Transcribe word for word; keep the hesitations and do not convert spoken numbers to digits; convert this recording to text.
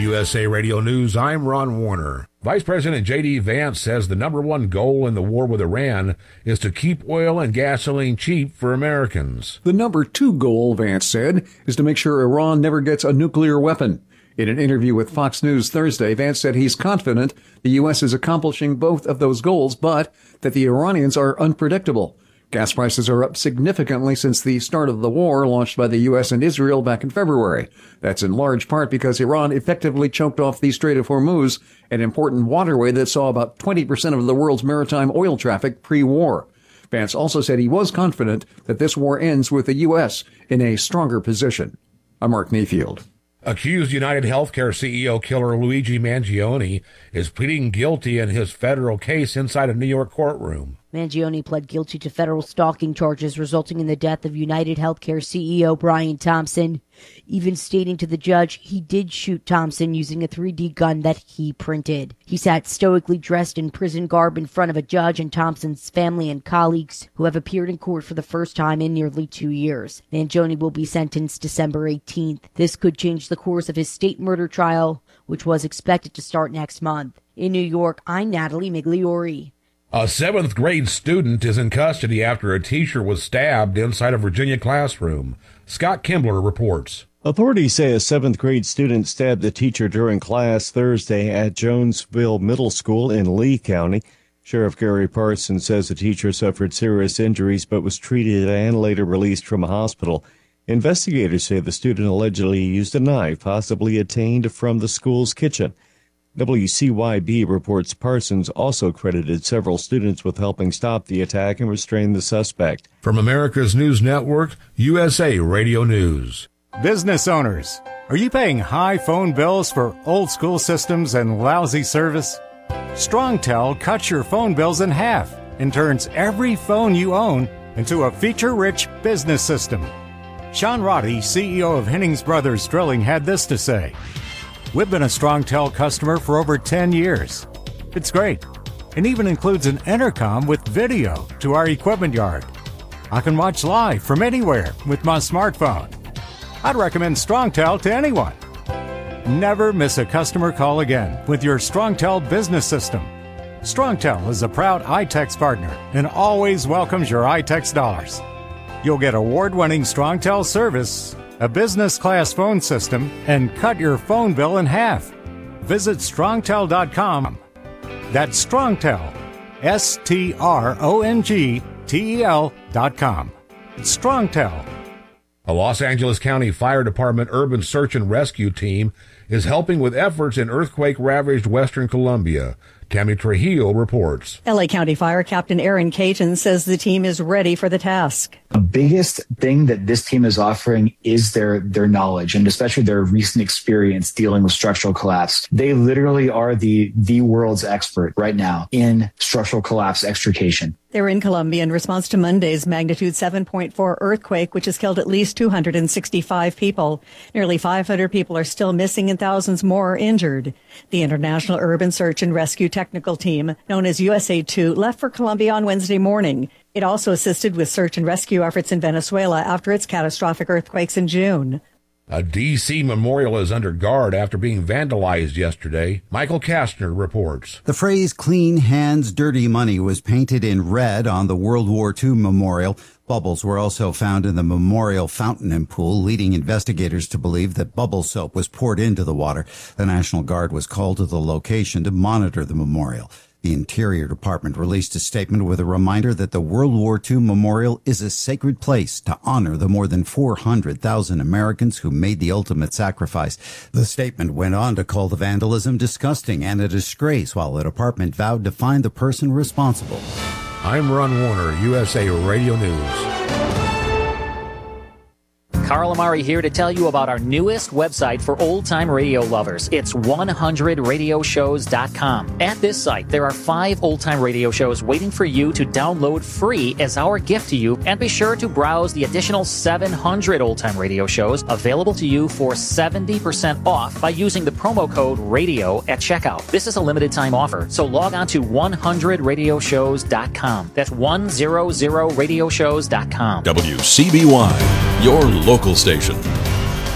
U S A Radio News, I'm Ron Warner. Vice President J D. Vance says the number one goal in the war with Iran is to keep oil and gasoline cheap for Americans. The number two goal, Vance said, is to make sure Iran never gets a nuclear weapon. In an interview with Fox News Thursday, Vance said he's confident the U S is accomplishing both of those goals, but that the Iranians are unpredictable. Gas prices are up significantly since the start of the war launched by the U S and Israel back in February. That's in large part because Iran effectively choked off the Strait of Hormuz, an important waterway that saw about twenty percent of the world's maritime oil traffic pre-war. Vance also said he was confident that this war ends with the U S in a stronger position. I'm Mark Mayfield. Accused United Healthcare C E O killer Luigi Mangione is pleading guilty in his federal case inside a New York courtroom. Mangione pled guilty to federal stalking charges resulting in the death of United Healthcare C E O Brian Thompson, even stating to the judge he did shoot Thompson using a three D gun that he printed. He sat stoically dressed in prison garb in front of a judge and Thompson's family and colleagues who have appeared in court for the first time in nearly two years. Mangione will be sentenced December eighteenth. This could change the course of his state murder trial, which was expected to start next month. In New York, I'm Natalie Migliori. A seventh grade student is in custody after a teacher was stabbed inside a Virginia classroom. Scott Kimbler reports. Authorities say a seventh grade student stabbed the teacher during class Thursday at Jonesville Middle School in Lee County. Sheriff Gary Parsons says the teacher suffered serious injuries but was treated and later released from a hospital. Investigators say the student allegedly used a knife, possibly obtained from the school's kitchen. W C Y B reports Parsons also credited several students with helping stop the attack and restrain the suspect. From America's News Network, U S A Radio News. Business owners, are you paying high phone bills for old school systems and lousy service? StrongTel cuts your phone bills in half and turns every phone you own into a feature-rich business system. Sean Roddy, C E O of Hennings Brothers Drilling, had this to say. We've been a StrongTel customer for over ten years. It's great. It even includes an intercom with video to our equipment yard. I can watch live from anywhere with my smartphone. I'd recommend StrongTel to anyone. Never miss a customer call again with your StrongTel business system. StrongTel is a proud iTex partner and always welcomes your iTex dollars. You'll get award-winning StrongTel service, a business-class phone system, and cut your phone bill in half. Visit strongtel dot com. That's StrongTel, S T R O N G T E L dot com. StrongTel. A Los Angeles County Fire Department urban search and rescue team is helping with efforts in earthquake-ravaged western Colombia. Tammy Trujillo reports. L A County Fire Captain Aaron Caton says the team is ready for the task. The biggest thing that this team is offering is their their knowledge, and especially their recent experience dealing with structural collapse. They literally are the the world's expert right now in structural collapse extrication. They're in Colombia in response to Monday's magnitude seven point four earthquake, which has killed at least two hundred sixty-five people. Nearly five hundred people are still missing and thousands more are injured. The International Urban Search and Rescue Technical Team, known as U S A two, left for Colombia on Wednesday morning. It also assisted with search and rescue efforts in Venezuela after its catastrophic earthquakes in June. A D C memorial is under guard after being vandalized yesterday. Michael Kastner reports. The phrase "clean hands, dirty money" was painted in red on the World War Two memorial. Bubbles were also found in the memorial fountain and pool, leading investigators to believe that bubble soap was poured into the water. The National Guard was called to the location to monitor the memorial. The Interior Department released a statement with a reminder that the World War Two Memorial is a sacred place to honor the more than four hundred thousand Americans who made the ultimate sacrifice. The statement went on to call the vandalism disgusting and a disgrace, while the department vowed to find the person responsible. I'm Ron Warner, U S A Radio News. Carl Amari here to tell you about our newest website for old-time radio lovers. It's one hundred radio shows dot com. At this site, there are five old-time radio shows waiting for you to download free as our gift to you, and be sure to browse the additional seven hundred old-time radio shows available to you for seventy percent off by using the promo code RADIO at checkout. This is a limited-time offer, so log on to one hundred radio shows dot com. That's one hundred radio shows dot com. W C B Y, your local station.